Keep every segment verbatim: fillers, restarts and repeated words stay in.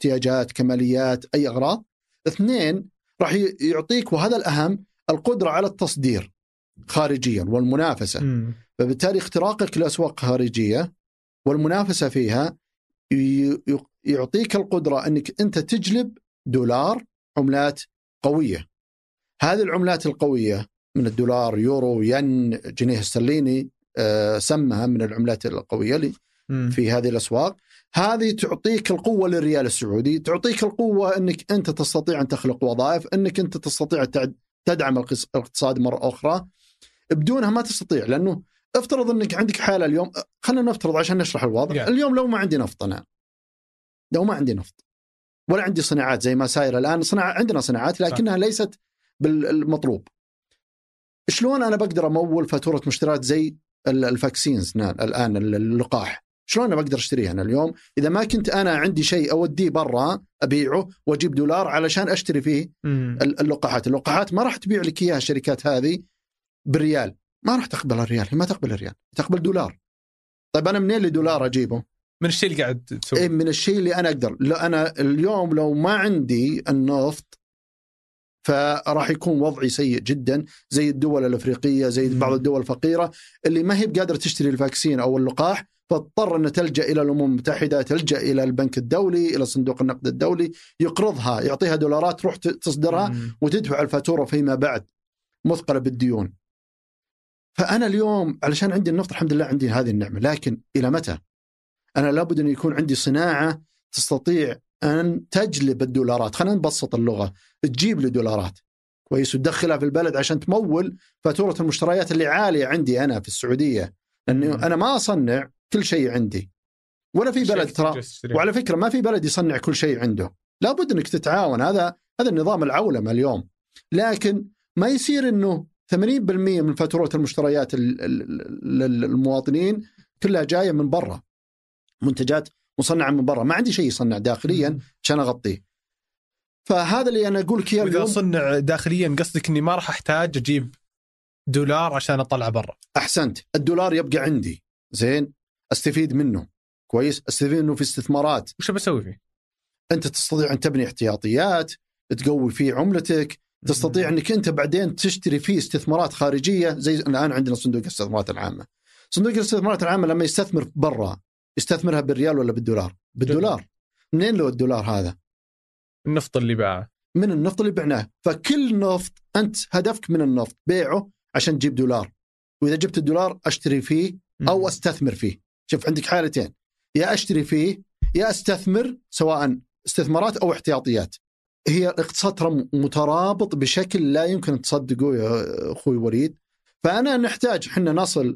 احتياجات، كماليات، أي أغراض. اثنين، راح يعطيك وهذا الأهم القدرة على التصدير خارجيا والمنافسة. م. فبالتالي اختراقك لأسواق خارجية والمنافسة فيها يعطيك القدرة أنك أنت تجلب دولار، عملات قوية. هذه العملات القوية من الدولار، يورو، ين، جنيه استرليني، آه سمها من العملات القوية اللي في هذه الأسواق. هذه تعطيك القوة للريال السعودي، تعطيك القوة أنك أنت تستطيع أن تخلق وظائف، أنك أنت تستطيع تدعم الاقتصاد مرة أخرى. بدونها ما تستطيع، لأنه افترض أنك عندك حالة اليوم، خلينا نفترض عشان نشرح الوضع. yeah. اليوم لو ما عندي نفط، أنا لو ما عندي نفط ولا عندي صناعات زي ما ساير الآن، صناعة عندنا صناعات لكنها ليست بالمطلوب. شلون أنا بقدر أمول فاتورة مشتريات زي الفاكسينز الآن، اللقاح؟ شلون أنا بقدر أشتريها أنا اليوم إذا ما كنت أنا عندي شيء أوديه برا أبيعه وأجيب دولار علشان أشتري فيه اللقاحات؟ اللقاحات ما راح تبيع لك إياها الشركات هذه بالريال، ما راح تقبل الريال، هي ما تقبل الريال، تقبل دولار. طيب أنا منين اللي دولار أجيبه؟ من الشيء اللي قاعد تسوي. إيه، من الشيء اللي أنا أقدر. لا، أنا اليوم لو ما عندي النفط فراح يكون وضعي سيء جدا، زي الدول الأفريقية، زي م. بعض الدول الفقيرة اللي ما هي بقادرة تشتري الفاكسين أو اللقاح، فاضطر أن تلجأ إلى الأمم المتحدة، تلجأ إلى البنك الدولي، إلى صندوق النقد الدولي، يقرضها، يعطيها دولارات تروح تصدرها م. وتدفع الفاتورة فيما بعد مثقلة بالديون. فأنا اليوم علشان عندي النفط الحمد لله عندي هذه النعمة، لكن إلى متى؟ أنا لابد أن يكون عندي صناعة تستطيع أن تجلب الدولارات. خلينا نبسط اللغة، تجيب لي دولارات كويس وتدخلها في البلد عشان تمول فاتورة المشتريات اللي عالية عندي أنا في السعودية، لأنه أنا ما أصنع كل شيء عندي ولا في بلد ترى. وعلى فكرة ما في بلد يصنع كل شيء عنده، لابد أنك تتعاون. هذا هذا النظام العولمة اليوم. لكن ما يصير أنه ثمانين بالمئة من فاتورة المشتريات للمواطنين كلها جاية من برا، منتجات مصنعة من برا، ما عندي شيء يصنع داخليا عشان أغطيه. فهذا اللي أنا أقول لك. إذا صنع داخليا قصدك إني ما راح أحتاج أجيب دولار عشان أطلع برا. أحسنت، الدولار يبقى عندي زين، أستفيد منه كويس، أستفيد منه في استثمارات. وش بسوي فيه؟ أنت تستطيع أن تبني احتياطيات، تقوي فيه عملتك، تستطيع أنك أنت بعدين تشتري فيه استثمارات خارجية. زي الآن عندنا صندوق الاستثمارات العامة. صندوق الاستثمارات العامة لما يستثمر برا يستثمرها بالريال ولا بالدولار؟ بالدولار. منين له الدولار هذا؟ النفط اللي باعه، من النفط اللي بعناه. فكل نفط أنت هدفك من النفط بيعه عشان تجيب دولار، وإذا جبت الدولار أشتري فيه أو أستثمر فيه. شوف عندك حالتين، يا أشتري فيه يا أستثمر، سواء استثمارات أو احتياطيات. هي الاقتصاد ترى مترابط بشكل لا يمكن تصدقه يا أخوي وليد. فأنا نحتاج حنا نصل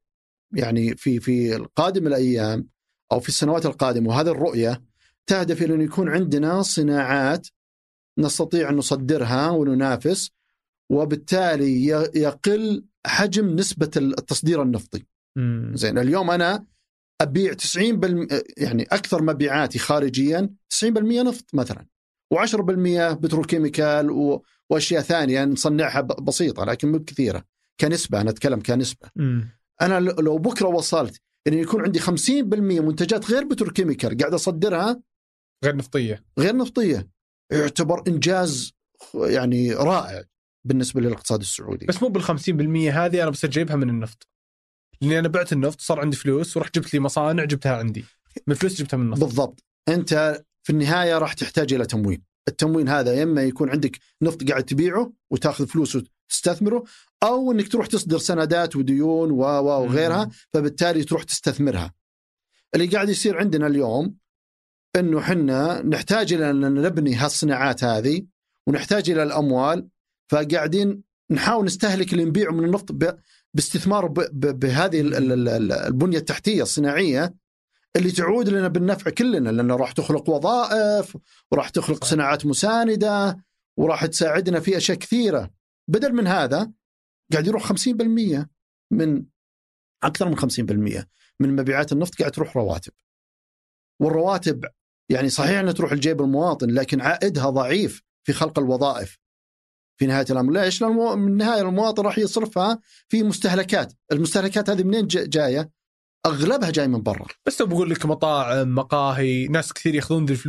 يعني في في القادم الأيام أو في السنوات القادمة، وهذه الرؤية تهدف إلى أن يكون عندنا صناعات نستطيع أن نصدرها وننافس، وبالتالي يقل حجم نسبة التصدير النفطي. مم. زين، اليوم أنا أبيع تسعين بالمئة، يعني أكثر مبيعاتي خارجيا تسعين بالمئة نفط مثلا، وعشرة بالمئة بتروكيميكال وأشياء ثانية نصنعها بسيطة لكن مو كثيرة كنسبة. أنا أتكلم كنسبة. مم. أنا لو بكرة وصلت إن يكون عندي خمسين بالمئة منتجات غير بتروكيميكال قاعد أصدرها، غير نفطية غير نفطية، يعتبر إنجاز يعني رائع بالنسبة للاقتصاد السعودي. بس مو بالخمسين بالمئة هذه أنا بس أجيبها من النفط، لأني أنا بعت النفط صار عندي فلوس ورحت جبت لي مصانع جبتها عندي من فلوس جبتها من النفط. بالضبط. أنت في النهاية راح تحتاج إلى تموين. التموين هذا إما يكون عندك نفط قاعد تبيعه وتأخذ فلوس وتستثمره، أو إنك تروح تصدر سندات وديون وغيرها فبالتالي تروح تستثمرها. اللي قاعد يصير عندنا اليوم إنه حنا نحتاج إلى أن نبني هالصناعات هذه ونحتاج إلى الأموال، فقاعدين نحاول نستهلك اللي نبيعه من النفط باستثمار بهذه البنية التحتية الصناعية اللي تعود لنا بالنفع كلنا، لأنه راح تخلق وظائف وراح تخلق صناعات مساندة وراح تساعدنا في أشياء كثيرة. بدل من هذا قاعد يروح خمسين بالمئة من أكثر من خمسين بالمئة من مبيعات النفط قاعد تروح رواتب، والرواتب يعني صحيح أنها تروح الجيب المواطن لكن عائدها ضعيف في خلق الوظائف في نهاية الأمر. ليش؟ لأن من نهاية المواطن راح يصرفها في مستهلكات. المستهلكات هذه منين جاية؟ أغلبها جاي من برا. بس بقول لك مطاعم، مقاهي، ناس كثير يأخذون ذي الفلوس